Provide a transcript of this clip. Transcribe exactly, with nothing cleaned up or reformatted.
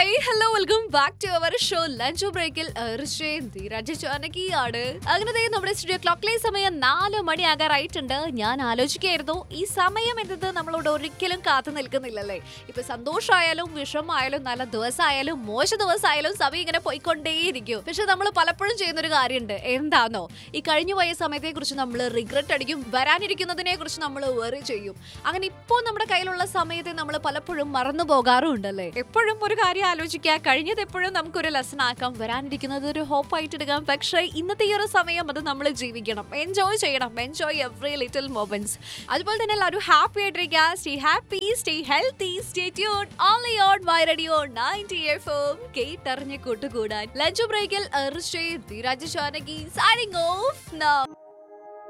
Hi hello welcome back to our show lunch ബ്രേക്കിൽ ആണ്. അങ്ങനെ ദേ നമ്മുടെ സ്റ്റുഡിയോ ക്ലോക്കിലെ സമയം നാല് മണിയാകാറായിട്ടുണ്ട്. ഞാൻ ആലോചിക്കുകയായിരുന്നു, ഈ സമയം എന്നത് നമ്മളോട് ഒരിക്കലും കാത്തു നിൽക്കുന്നില്ലല്ലേ. ഇപ്പൊ സന്തോഷമായാലും വിഷമമായാലും നല്ല ദിവസമായാലും മോശ ദിവസമായാലും സമയം ഇങ്ങനെ പോയിക്കൊണ്ടേയിരിക്കും. പക്ഷെ നമ്മൾ പലപ്പോഴും ചെയ്യുന്നൊരു കാര്യമുണ്ട്. എന്താണോ, ഈ കഴിഞ്ഞു പോയ സമയത്തെ കുറിച്ച് നമ്മൾ റിഗ്രറ്റ് അടിക്കും, വരാനിരിക്കുന്നതിനെ കുറിച്ച് നമ്മൾ വെറി ചെയ്യും. അങ്ങനെ ഇപ്പോൾ നമ്മുടെ കയ്യിലുള്ള സമയത്തെ നമ്മൾ പലപ്പോഴും മറന്നു പോകാറുണ്ടല്ലേ. എപ്പോഴും ഒരു കാര്യം ആലോചിക്കുക, കഴിഞ്ഞത് എപ്പോഴും നമുക്കൊരു ലെസൺ ആക്കാം, വരാനിരിക്കുന്നത് ഒരു ഹോപ്പ് ആയിട്ട് എടുക്കാം. പക്ഷേ ഇന്നത്തെ ഈ ഒരു സമയം അത് നമ്മൾ ജീവിക്കണം, എൻജോയ് ചെയ്യണം, എൻജോയ് എവറി ലിറ്റിൽ മൊമെന്റ്സ്. അതുപോലെ തന്നെ എല്ലാവരും ഹാപ്പി ആയിട്ടിരിക്കുക. Stay happy, stay healthy, stay tune only on my radio ninety F M. കേട്ടറിഞ്ഞ് കൂട്ടുകൂടാൻ ലഞ്ച് ബ്രേക്കിൽ സൈനിങ് ഓഫ് നൗ.